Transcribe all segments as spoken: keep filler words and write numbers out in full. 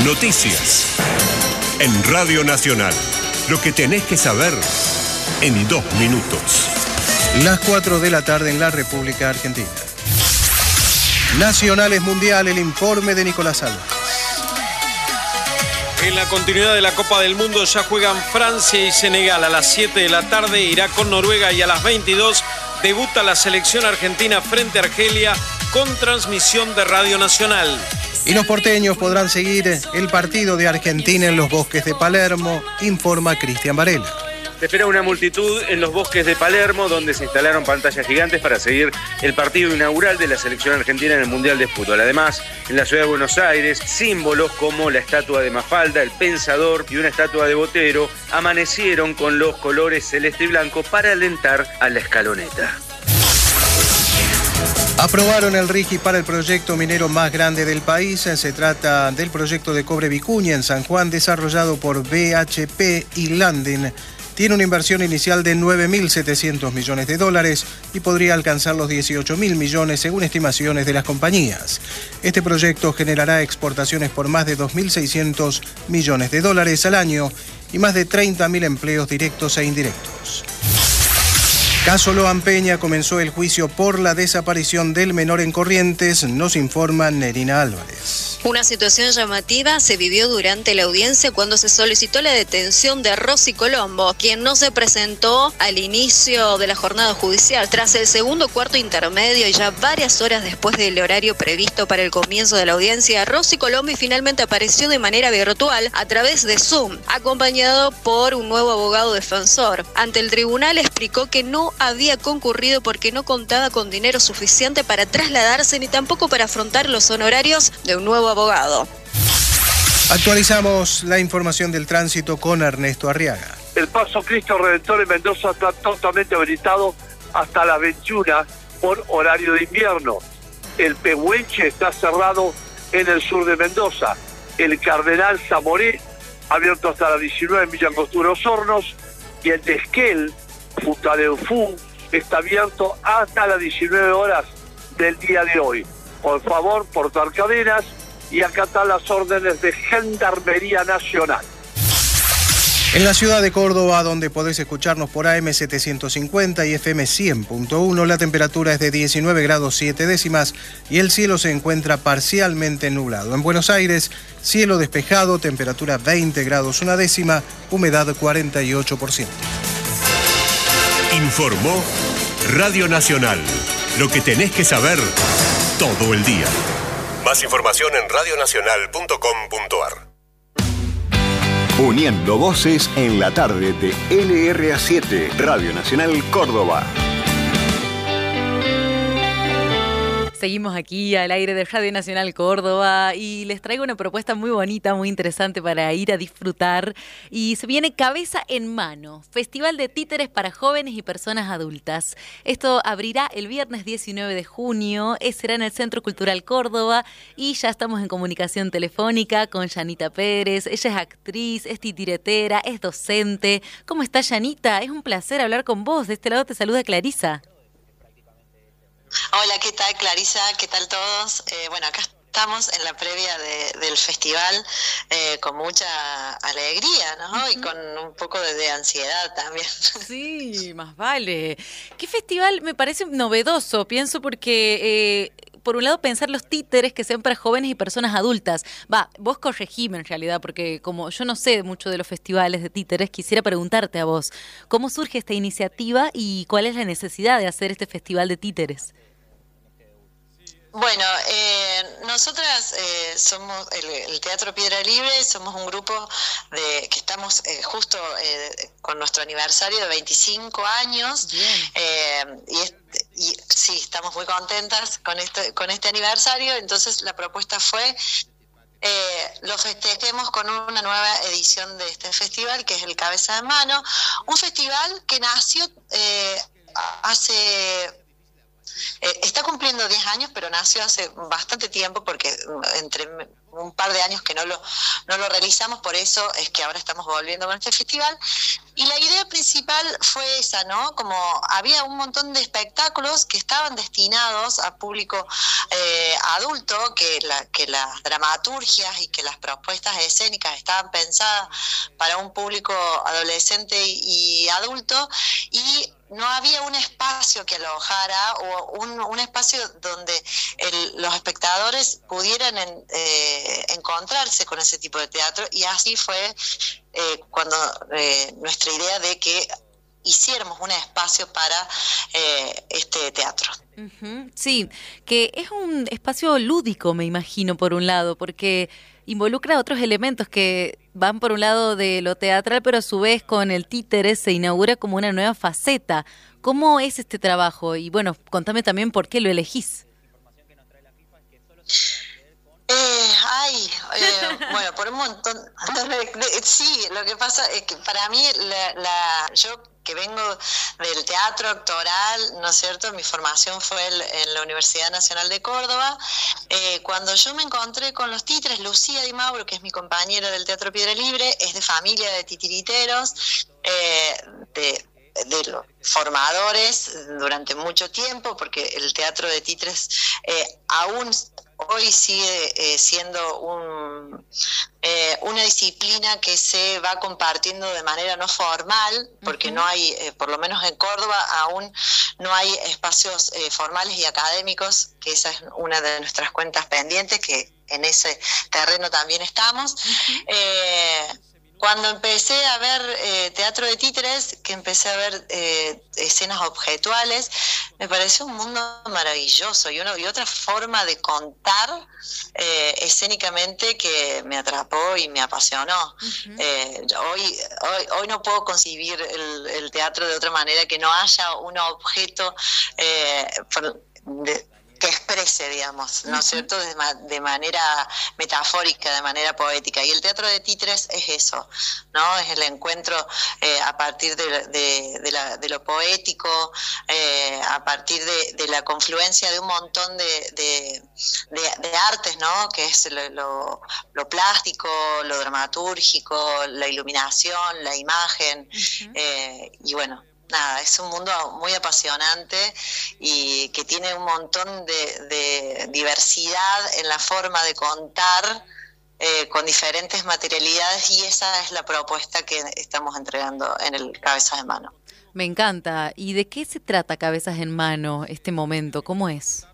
Noticias. En Radio Nacional. Lo que tenés que saber en dos minutos. Las cuatro de la tarde en la República Argentina. Nacionales Mundial, el informe de Nicolás Álvarez. En la continuidad de la Copa del Mundo ya juegan Francia y Senegal. A las siete de la tarde irá con Noruega y a las veintidós debuta la selección argentina frente a Argelia con transmisión de Radio Nacional. Y los porteños podrán seguir el partido de Argentina en los bosques de Palermo, informa Cristian Varela. Se espera una multitud en los bosques de Palermo, donde se instalaron pantallas gigantes para seguir el partido inaugural de la selección argentina en el Mundial de Fútbol. Además, en la ciudad de Buenos Aires, símbolos como la estatua de Mafalda, el Pensador y una estatua de Botero amanecieron con los colores celeste y blanco para alentar a la escaloneta. Aprobaron el RIGI para el proyecto minero más grande del país. Se trata del proyecto de Cobre Vicuña en San Juan, desarrollado por B H P y Landin. Tiene una inversión inicial de nueve mil setecientos millones de dólares y podría alcanzar los dieciocho mil millones según estimaciones de las compañías. Este proyecto generará exportaciones por más de dos mil seiscientos millones de dólares al año y más de treinta mil empleos directos e indirectos. Caso Loan Peña, comenzó el juicio por la desaparición del menor en Corrientes, nos informa Nerina Álvarez. Una situación llamativa se vivió durante la audiencia cuando se solicitó la detención de Rosy Colombo, quien no se presentó al inicio de la jornada judicial. Tras el segundo cuarto intermedio y ya varias horas después del horario previsto para el comienzo de la audiencia, Rosy Colombo finalmente apareció de manera virtual a través de Zoom, acompañado por un nuevo abogado defensor. Ante el tribunal explicó que no había concurrido porque no contaba con dinero suficiente para trasladarse ni tampoco para afrontar los honorarios de un nuevo abogado. Actualizamos la información del tránsito con Ernesto Arriaga. El paso Cristo Redentor en Mendoza está totalmente habilitado hasta las veintiuna por horario de invierno. El Pehuenche está cerrado en el sur de Mendoza. El Cardenal Zamoré abierto hasta las diecinueve en Villa Angostura Hornos. Y el de Esquel, Futaleufú, está abierto hasta las diecinueve horas del día de hoy. Por favor, portar cadenas y acatar las órdenes de Gendarmería Nacional. En la ciudad de Córdoba, donde podés escucharnos por A M setecientos cincuenta y F M cien punto uno, la temperatura es de diecinueve grados siete décimas y el cielo se encuentra parcialmente nublado. En Buenos Aires, cielo despejado, temperatura veinte grados una décima, humedad cuarenta y ocho por ciento. Informó Radio Nacional. Lo que tenés que saber todo el día. Más información en radio nacional punto com punto a r. Uniendo voces en la tarde de L R A siete, Radio Nacional Córdoba. Seguimos aquí al aire de Radio Nacional Córdoba y les traigo una propuesta muy bonita, muy interesante para ir a disfrutar. Y se viene Cabeza en Mano, Festival de Títeres para jóvenes y personas adultas. Esto abrirá el viernes diecinueve de junio, será en el Centro Cultural Córdoba y ya estamos en comunicación telefónica con Yanita Pérez. Ella es actriz, es titiretera, es docente. ¿Cómo está, Yanita? Es un placer hablar con vos. De este lado te saluda Clarisa. Hola, ¿qué tal, Clarisa? ¿Qué tal todos? Eh, bueno, acá estamos en la previa de, del festival eh, con mucha alegría, ¿no? Uh-huh. Y con un poco de, de ansiedad también. Sí, más vale. ¿Qué festival? Me parece novedoso, pienso, porque... Eh, por un lado, pensar los títeres que sean para jóvenes y personas adultas. Va, vos corregime en realidad, porque como yo no sé mucho de los festivales de títeres, quisiera preguntarte a vos, ¿cómo surge esta iniciativa y cuál es la necesidad de hacer este festival de títeres? Bueno, eh, nosotras eh, somos el, el Teatro Piedra Libre, somos un grupo de que estamos eh, justo eh, con nuestro aniversario de veinticinco años. Eh, y, es, y sí, estamos muy contentas con este, con este aniversario. Entonces la propuesta fue eh, lo festejemos con una nueva edición de este festival, que es el Cabeza en Mano, un festival que nació eh, hace eh, está cumpliendo diez años, pero nació hace bastante tiempo porque entre un par de años que no lo, no lo realizamos, por eso es que ahora estamos volviendo con este festival. Y la idea principal fue esa, ¿no? Como había un montón de espectáculos que estaban destinados a público eh, adulto, que, la, que las dramaturgias y que las propuestas escénicas estaban pensadas para un público adolescente y, y adulto, y no había un espacio que alojara o un, un espacio donde el, los espectadores pudieran en, eh, encontrarse con ese tipo de teatro, y así fue eh, cuando eh, nuestra idea de que hiciéramos un espacio para eh, este teatro. Uh-huh. Sí, que es un espacio lúdico, me imagino, por un lado, porque involucra otros elementos que van por un lado de lo teatral, pero a su vez con el títere se inaugura como una nueva faceta. ¿Cómo es este trabajo? Y bueno, contame también por qué lo elegís. Eh, ay, eh, bueno, por un montón. Sí, lo que pasa es que para mí, la, la, yo que vengo del teatro actoral, ¿no es cierto? Mi formación fue el, en la Universidad Nacional de Córdoba. Eh, cuando yo me encontré con los títeres, Lucía Di Mauro, que es mi compañera del Teatro Piedra Libre, es de familia de titiriteros, eh, de... de los formadores durante mucho tiempo, porque el teatro de títeres eh, aún hoy sigue eh, siendo un, eh, una disciplina que se va compartiendo de manera no formal, porque uh-huh. no hay, eh, por lo menos en Córdoba, aún no hay espacios eh, formales y académicos, que esa es una de nuestras cuentas pendientes, que en ese terreno también estamos. Uh-huh. Eh, Cuando empecé a ver eh, teatro de títeres, que empecé a ver eh, escenas objetuales, me pareció un mundo maravilloso y, uno, y otra forma de contar eh, escénicamente que me atrapó y me apasionó. Uh-huh. eh, hoy, hoy, hoy no puedo concebir el, el teatro de otra manera que no haya un objeto eh, de, que exprese, digamos, ¿no es cierto?, de, ma- de manera metafórica, de manera poética. Y el teatro de títeres es eso, ¿no? Es el encuentro eh, a partir de, de, de, la, de lo poético, eh, a partir de, de la confluencia de un montón de, de, de, de artes, ¿no? Que es lo, lo, lo plástico, lo dramatúrgico, la iluminación, la imagen, uh-huh. eh, y bueno, nada, es un mundo muy apasionante y que tiene un montón de, de diversidad en la forma de contar eh, con diferentes materialidades, y esa es la propuesta que estamos entregando en el Cabezas en Mano. Me encanta. ¿Y de qué se trata Cabezas en Mano este momento? ¿Cómo es?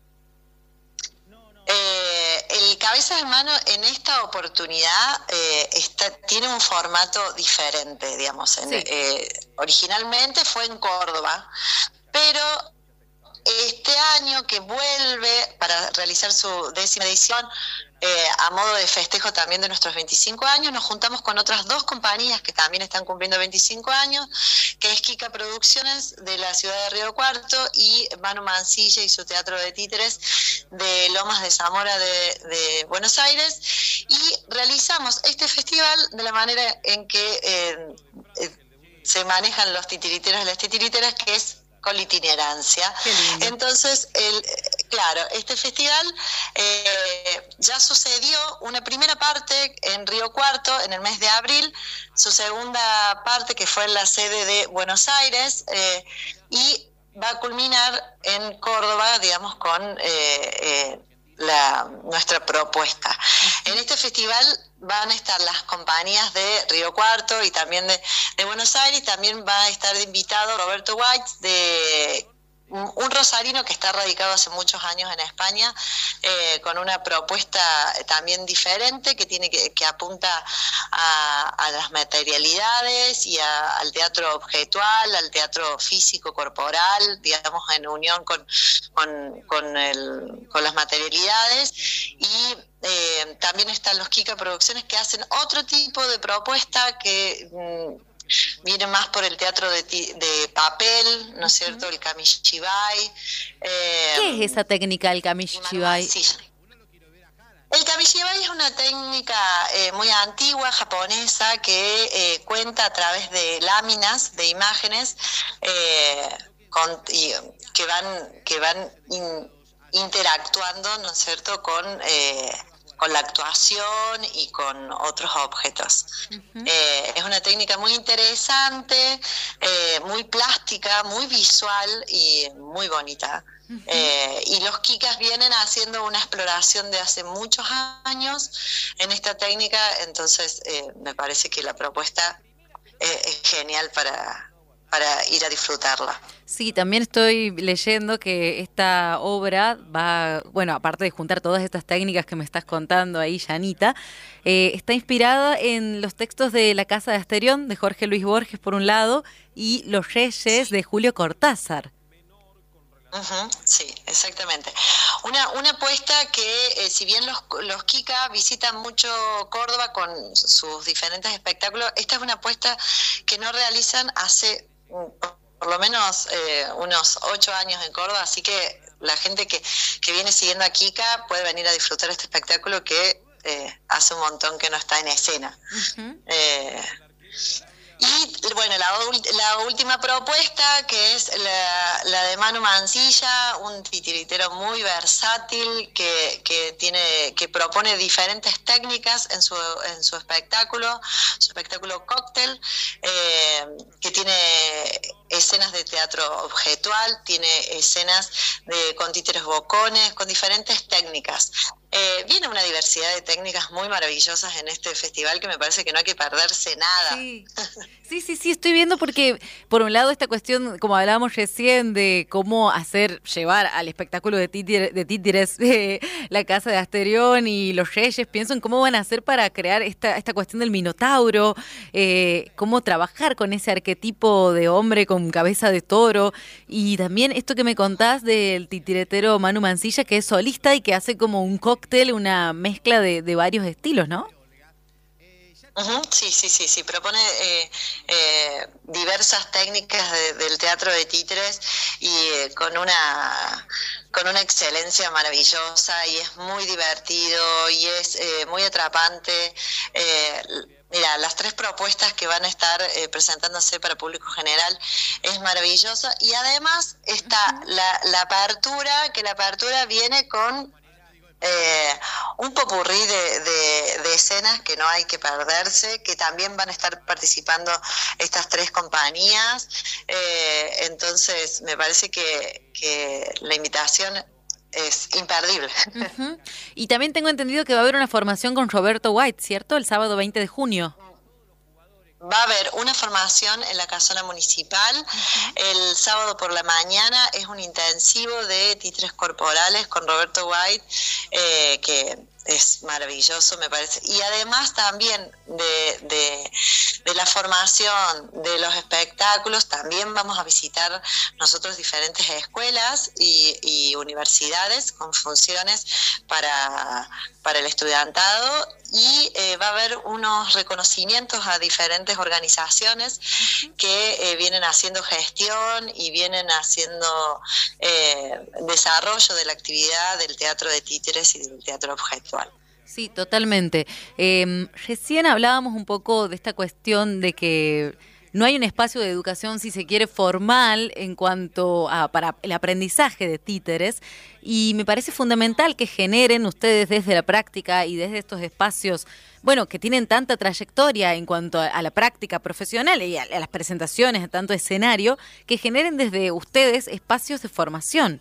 Eh, el Cabezas en Mano en esta oportunidad eh, está, tiene un formato diferente, digamos. En, sí. eh, originalmente fue en Córdoba, pero este año que vuelve para realizar su décima edición, Eh, a modo de festejo también de nuestros veinticinco años, nos juntamos con otras dos compañías que también están cumpliendo veinticinco años, que es Kika Producciones de la ciudad de Río Cuarto y Manu Mancilla y su teatro de títeres de Lomas de Zamora de, de Buenos Aires, y realizamos este festival de la manera en que eh, eh, se manejan los titiriteros y las titiriteras, que es con la itinerancia. Entonces, el, claro, este festival eh, ya sucedió una primera parte en Río Cuarto en el mes de abril, su segunda parte que fue en la sede de Buenos Aires, eh, y va a culminar en Córdoba, digamos, con eh, eh, la, nuestra propuesta. Uh-huh. En este festival van a estar las compañías de Río Cuarto y también de, de Buenos Aires. También va a estar de invitado Roberto White, de un, un rosarino que está radicado hace muchos años en España, eh, con una propuesta también diferente que tiene que, que apunta a, a las materialidades y a, al teatro objetual, al teatro físico corporal, digamos, en unión con, con, con, el, con las materialidades. Y Eh, también están los Kika Producciones, que hacen otro tipo de propuesta que mmm, viene más por el teatro de, ti, de papel, ¿no es cierto? Uh-huh. El kamishibai. Eh, ¿Qué es esa técnica, el kamishibai? Sí. El kamishibai es una técnica eh, muy antigua, japonesa, que eh, cuenta a través de láminas, de imágenes, eh, con, y, que van, que van in, interactuando, ¿no es cierto?, con, eh, con la actuación y con otros objetos. Uh-huh. Eh, es una técnica muy interesante, eh, muy plástica, muy visual y muy bonita. Uh-huh. Eh, y los Kikas vienen haciendo una exploración de hace muchos años en esta técnica, entonces eh, me parece que la propuesta eh, es genial para, para ir a disfrutarla. Sí, también estoy leyendo que esta obra va, bueno, aparte de juntar todas estas técnicas que me estás contando ahí, Yanita, eh, está inspirada en los textos de La Casa de Asterión, de Jorge Luis Borges, por un lado, y Los Reyes, de Julio Cortázar. Uh-huh, sí, exactamente. Una, una apuesta que, eh, si bien los, los Kika visitan mucho Córdoba con sus diferentes espectáculos, esta es una apuesta que no realizan hace por lo menos eh, unos ocho años en Córdoba, así que la gente que, que viene siguiendo a Kika puede venir a disfrutar este espectáculo que eh, hace un montón que no está en escena. Uh-huh. Eh, Y bueno, la, la última propuesta, que es la, la de Manu Mancilla, un titiritero muy versátil que, que tiene que propone diferentes técnicas en su en su espectáculo, su espectáculo Cóctel, eh, que tiene escenas de teatro objetual, tiene escenas de con títeres bocones, con diferentes técnicas. Eh, viene una diversidad de técnicas muy maravillosas en este festival que me parece que no hay que perderse nada. Sí, sí, sí, sí, estoy viendo porque, por un lado, esta cuestión, como hablábamos recién, de cómo hacer, llevar al espectáculo de, títer, de títeres de La Casa de Asterión y Los Reyes, pienso en cómo van a hacer para crear esta, esta cuestión del Minotauro, eh, cómo trabajar con ese arquetipo de hombre con cabeza de toro, y también esto que me contás del titiretero Manu Mancilla, que es solista y que hace como un cóctel, una mezcla de, de varios estilos, ¿no? Uh-huh, sí, sí, sí, sí, propone eh, eh, diversas técnicas de, del teatro de títeres y eh, con una con una excelencia maravillosa, y es muy divertido y es eh, muy atrapante. Eh, Mira, las tres propuestas que van a estar eh, presentándose para público general es maravillosa, y además está uh-huh. la, la apertura, que la apertura viene con Eh, un popurrí de, de, de escenas que no hay que perderse, que también van a estar participando estas tres compañías, eh, entonces me parece que, que la invitación es imperdible. Uh-huh. Y también tengo entendido que va a haber una formación con Roberto White, ¿cierto? El sábado veinte de junio. Va a haber una formación en la casona municipal. Uh-huh. El sábado por la mañana es un intensivo de títeres corporales con Roberto White, eh, que es maravilloso, me parece. Y además también de, de, de la formación de los espectáculos, también vamos a visitar nosotros diferentes escuelas y, y universidades con funciones para, para el estudiantado, y eh, va a haber unos reconocimientos a diferentes organizaciones uh-huh. que eh, vienen haciendo gestión y vienen haciendo eh, desarrollo de la actividad del teatro de títeres y del teatro objetual. Sí, totalmente. Eh, recién hablábamos un poco de esta cuestión de que no hay un espacio de educación, si se quiere, formal en cuanto a para el aprendizaje de títeres, y me parece fundamental que generen ustedes desde la práctica y desde estos espacios, bueno, que tienen tanta trayectoria en cuanto a, a la práctica profesional y a, a las presentaciones, a tanto escenario, que generen desde ustedes espacios de formación.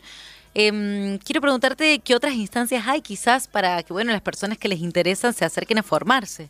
Eh, quiero preguntarte qué otras instancias hay quizás para que, bueno, las personas que les interesan se acerquen a formarse.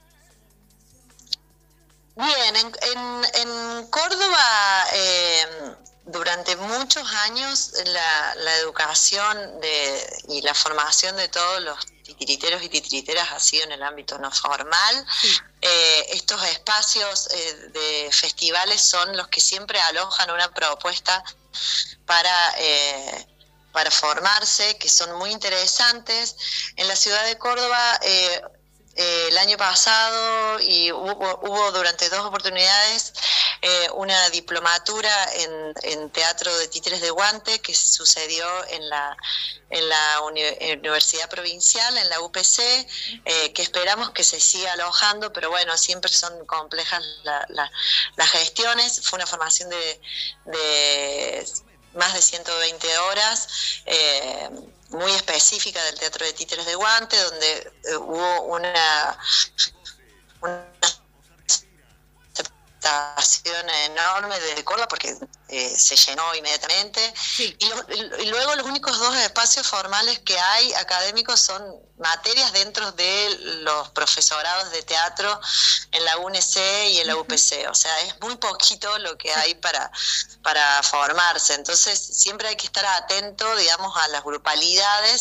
Bien, en, en, en Córdoba eh, durante muchos años la, la educación de, y la formación de todos los titiriteros y titiriteras ha sido en el ámbito no formal. Sí. Eh, estos espacios eh, de festivales son los que siempre alojan una propuesta para... Eh, para formarse, que son muy interesantes. En la ciudad de Córdoba, eh, eh, el año pasado, y hubo, hubo durante dos oportunidades, eh, una diplomatura en, en teatro de títeres de guante que sucedió en la, en la uni- Universidad Provincial, en la U P C, eh, que esperamos que se siga alojando, pero bueno, siempre son complejas la, la, las gestiones. Fue una formación de, de más de ciento veinte horas, eh, muy específica del teatro de títeres de guante, donde eh, hubo una, una aceptación enorme de Córdoba porque eh, se llenó inmediatamente. Sí. Y, lo, y luego los únicos dos espacios formales que hay académicos son materias dentro de los profesorados de teatro en la U N C y en la U P C. O sea, es muy poquito lo que hay para, para formarse. Entonces siempre hay que estar atento, digamos, a las grupalidades